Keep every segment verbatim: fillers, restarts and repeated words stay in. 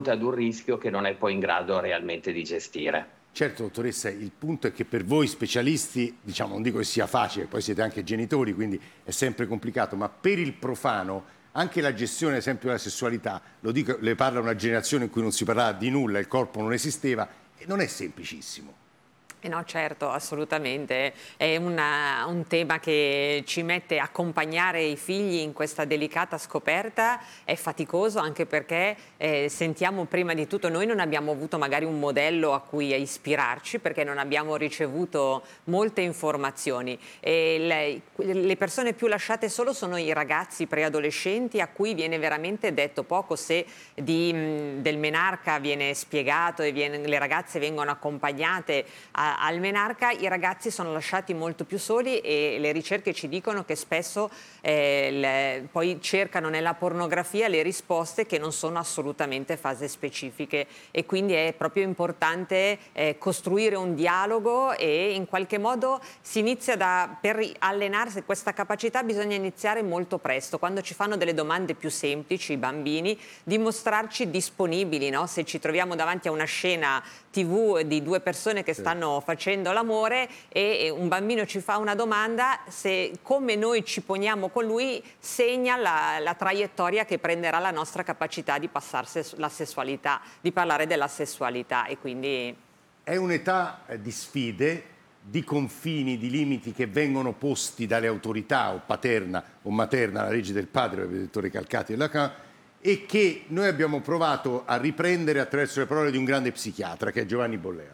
ad un rischio che non è poi in grado realmente di gestire. Certo, dottoressa, il punto è che per voi specialisti, diciamo, non dico che sia facile, poi siete anche genitori, quindi è sempre complicato, ma per il profano anche la gestione, ad esempio, della sessualità, lo dico, le parla una generazione in cui non si parlava di nulla, il corpo non esisteva, e non è semplicissimo. Eh no, certo, assolutamente. È una, un tema che ci mette a accompagnare i figli in questa delicata scoperta, è faticoso anche perché eh, sentiamo prima di tutto, noi non abbiamo avuto magari un modello a cui ispirarci perché non abbiamo ricevuto molte informazioni. E le, le persone più lasciate solo sono i ragazzi preadolescenti a cui viene veramente detto poco, se di, mh, del menarca viene spiegato e viene, le ragazze vengono accompagnate a al menarca, i ragazzi sono lasciati molto più soli e le ricerche ci dicono che spesso eh, le, poi cercano nella pornografia le risposte che non sono assolutamente fase specifiche, e quindi è proprio importante eh, costruire un dialogo, e in qualche modo si inizia da, per allenarsi questa capacità bisogna iniziare molto presto, quando ci fanno delle domande più semplici i bambini, dimostrarci disponibili, no? Se ci troviamo davanti a una scena tivù di due persone che stanno facendo l'amore e un bambino ci fa una domanda, se come noi ci poniamo con lui segna la, la traiettoria che prenderà la nostra capacità di passarsi la sessualità, di parlare della sessualità. E quindi è un'età di sfide, di confini, di limiti che vengono posti dalle autorità, o paterna o materna, la legge del padre, avete detto Recalcati, e che noi abbiamo provato a riprendere attraverso le parole di un grande psichiatra che è Giovanni Bollea.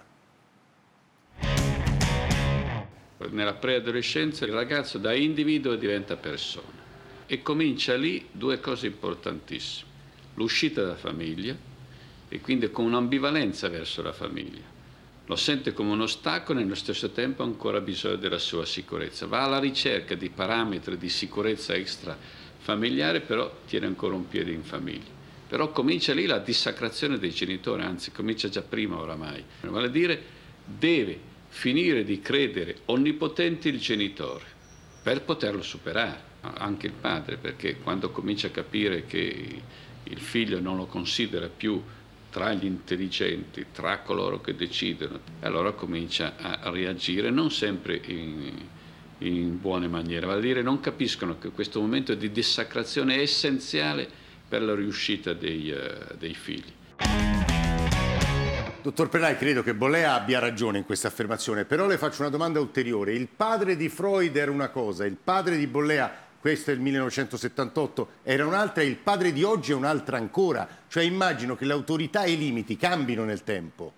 Nella preadolescenza il ragazzo da individuo diventa persona e comincia lì due cose importantissime: l'uscita dalla famiglia, e quindi con un'ambivalenza verso la famiglia, lo sente come un ostacolo e nello stesso tempo ha ancora bisogno della sua sicurezza, va alla ricerca di parametri di sicurezza extrafamiliare, però tiene ancora un piede in famiglia. Però comincia lì la dissacrazione dei genitori, anzi comincia già prima oramai, vale a dire deve finire di credere onnipotente il genitore per poterlo superare, anche il padre, perché quando comincia a capire che il figlio non lo considera più tra gli intelligenti, tra coloro che decidono, allora comincia a reagire non sempre in, in buone maniere, vale a dire non capiscono che questo momento di dissacrazione è essenziale per la riuscita dei, uh, dei figli. Dottor Pellai, credo che Bollea abbia ragione in questa affermazione, però le faccio una domanda ulteriore. Il padre di Freud era una cosa, il padre di Bollea, questo è il millenovecentosettantotto, era un'altra, e il padre di oggi è un'altra ancora. Cioè immagino che l'autorità e i limiti cambino nel tempo.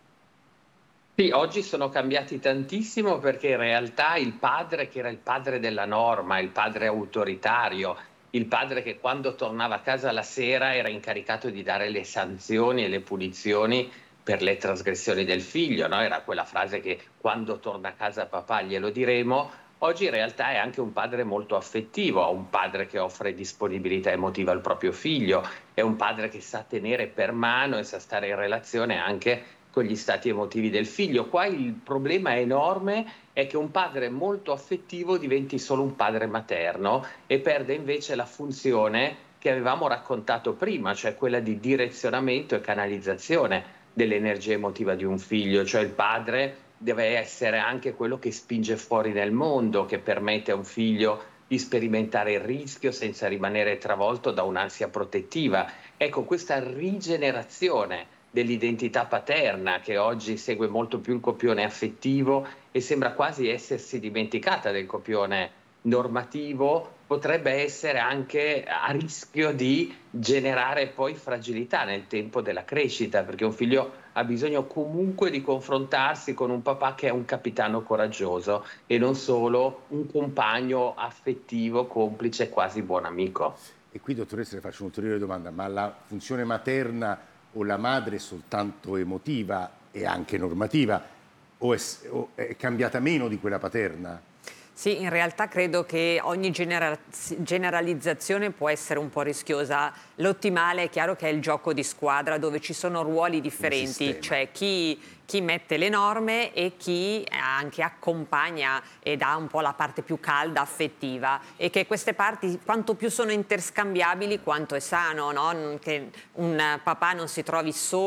Sì, oggi sono cambiati tantissimo, perché in realtà il padre che era il padre della norma, il padre autoritario, il padre che quando tornava a casa la sera era incaricato di dare le sanzioni e le punizioni per le trasgressioni del figlio, no? Era quella frase che quando torna a casa papà glielo diremo. Oggi in realtà è anche un padre molto affettivo, un padre che offre disponibilità emotiva al proprio figlio, è un padre che sa tenere per mano e sa stare in relazione anche con gli stati emotivi del figlio. Qua il problema enorme è che un padre molto affettivo diventi solo un padre materno e perde invece la funzione che avevamo raccontato prima, cioè quella di direzionamento e canalizzazione dell'energia emotiva di un figlio. Cioè il padre deve essere anche quello che spinge fuori nel mondo, che permette a un figlio di sperimentare il rischio senza rimanere travolto da un'ansia protettiva. Ecco, questa rigenerazione dell'identità paterna, che oggi segue molto più il copione affettivo e sembra quasi essersi dimenticata del copione normativo, potrebbe essere anche a rischio di generare poi fragilità nel tempo della crescita, perché un figlio ha bisogno comunque di confrontarsi con un papà che è un capitano coraggioso e non solo un compagno affettivo, complice, quasi buon amico. E qui, dottoressa, le faccio un'ulteriore domanda: ma la funzione materna o la madre è soltanto emotiva e anche normativa, o è, o è cambiata meno di quella paterna? Sì, in realtà credo che ogni genera- generalizzazione può essere un po' rischiosa. L'ottimale è chiaro che è il gioco di squadra, dove ci sono ruoli differenti, cioè chi, chi mette le norme e chi anche accompagna e dà un po' la parte più calda, affettiva, e che queste parti quanto più sono interscambiabili quanto è sano, no? Che un papà non si trovi solo